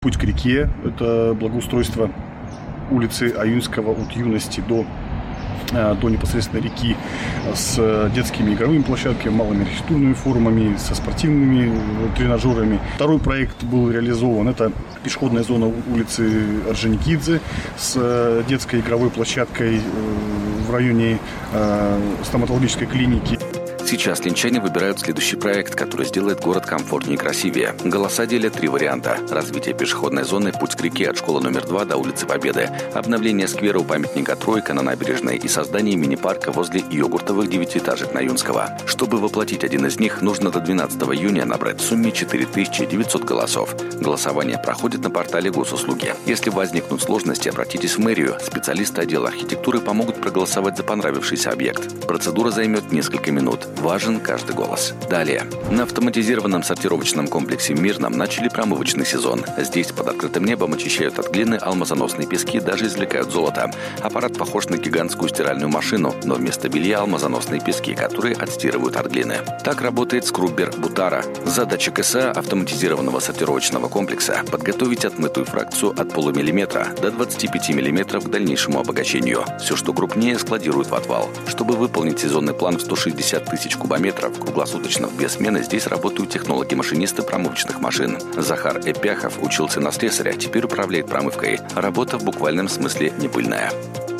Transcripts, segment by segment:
Путь к реке – это благоустройство улицы Аюнского от Юности до непосредственно реки с детскими игровыми площадками, малыми архитектурными формами, со спортивными тренажерами. Второй проект был реализован. Это пешеходная зона улицы Орджоникидзе с детской игровой площадкой в районе стоматологической клиники. Сейчас линчане выбирают следующий проект, который сделает город комфортнее и красивее. Голоса делят 3 варианта. Развитие пешеходной зоны, путь к реке от школы номер 2 до улицы Победы, обновление сквера у памятника Тройка на набережной и создание мини-парка возле йогуртовых 9-этажек на Юнского. Чтобы воплотить один из них, нужно до 12 июня набрать в сумме 4900 голосов. Голосование проходит на портале госуслуги. Если возникнут сложности, обратитесь в мэрию. Специалисты отдела архитектуры помогут проголосовать за понравившийся объект. Процедура займет несколько минут. Важен каждый голос. Далее. На автоматизированном сортировочном комплексе в Мирном начали промывочный сезон. Здесь под открытым небом очищают от глины алмазоносные пески, даже извлекают золото. Аппарат похож на гигантскую стиральную машину, но вместо белья алмазоносные пески, которые отстирывают от глины. Так работает скруббер Бутара. Задача КСА автоматизированного сортировочного комплекса – подготовить отмытую фракцию от полумиллиметра до 25 мм к дальнейшему обогащению. Все, что крупнее, складируют в отвал. Чтобы выполнить сезонный план в 160 тысяч кубометров, круглосуточно без смены здесь работают технологи-машинисты промывочных машин. Захар Эпяхов учился на слесаря, теперь управляет промывкой. Работа в буквальном смысле не пыльная.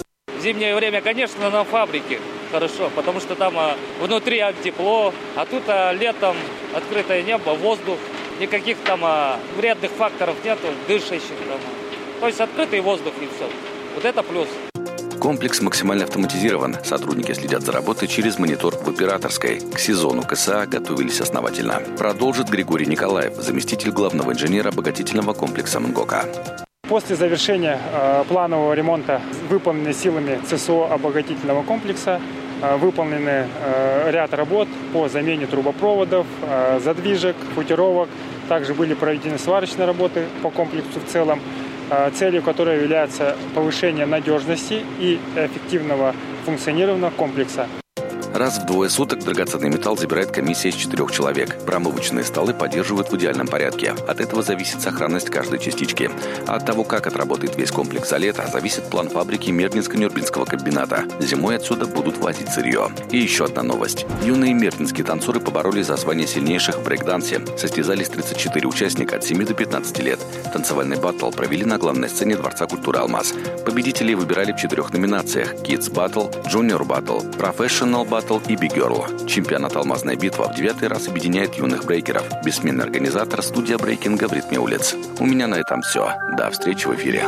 В зимнее время, конечно, на фабрике хорошо, потому что там внутри тепло, а тут летом открытое небо, воздух, никаких там вредных факторов нету, дышащих там. То есть открытый воздух и все. Вот это плюс. Комплекс максимально автоматизирован. Сотрудники следят за работой через монитор в операторской. К сезону КСА готовились основательно. Продолжит Григорий Николаев, заместитель главного инженера обогатительного комплекса МГОКа. После завершения планового ремонта, выполненный силами ЦСО обогатительного комплекса, выполнены ряд работ по замене трубопроводов, задвижек, футировок. Также были проведены сварочные работы по комплексу в целом, целью которой является повышение надежности и эффективного функционирования комплекса. Раз в 2 суток драгоценный металл забирает комиссия из 4 человек. Промывочные столы поддерживают в идеальном порядке. От этого зависит сохранность каждой частички. А от того, как отработает весь комплекс за лето, зависит план фабрики Мертинско-Нюрнбергского комбината. Зимой отсюда будут возить сырье. И еще одна новость. Юные мертинские танцоры поборолись за звание сильнейших в брейк-дансе. Состязались 34 участника от 7 до 15 лет. Танцевальный баттл провели на главной сцене Дворца культуры «Алмаз». Победителей выбирали в 4 номинациях: Kids Battle, Junior Battle, Professional Battle и Big Girl. Чемпионат «Алмазная битва» в 9-й раз объединяет юных брейкеров. Бессменный организатор — студия брейкинга в ритме улиц. У меня на этом все. До встречи в эфире.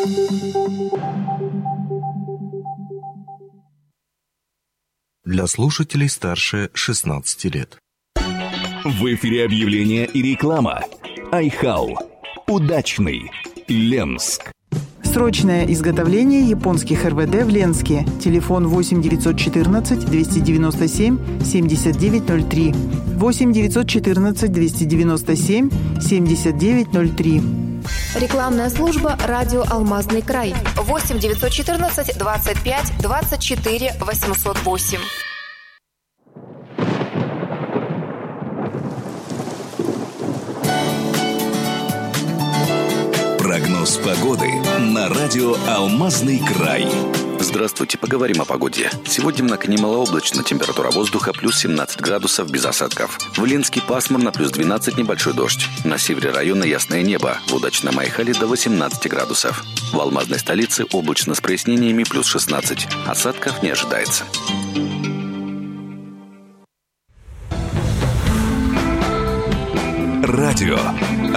Для слушателей старше 16 лет. В эфире объявления и реклама. Айхау. Удачный. Ленск. Срочное изготовление японских РВД в Ленске. Телефон 8 914 297 7903. 8 914 297 7903. Рекламная служба «Радио Алмазный край». 8 914 25 24 808. Прогноз погоды на радио «Алмазный край». Здравствуйте, поговорим о погоде. Сегодня в Накане малооблачно, температура воздуха плюс 17 градусов без осадков. В Ленске пасмурно, плюс 12, небольшой дождь. На севере района ясное небо, в Удачном Айхале до 18 градусов. В алмазной столице облачно с прояснениями плюс 16. Осадков не ожидается. Радио